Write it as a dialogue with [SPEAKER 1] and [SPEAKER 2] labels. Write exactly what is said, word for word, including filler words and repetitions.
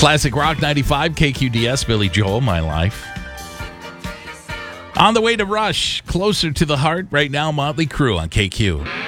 [SPEAKER 1] Classic Rock ninety-five, K Q D S, Billy Joel, My Life. On the way to Rush, Closer to the Heart, right now, Motley Crue on K Q.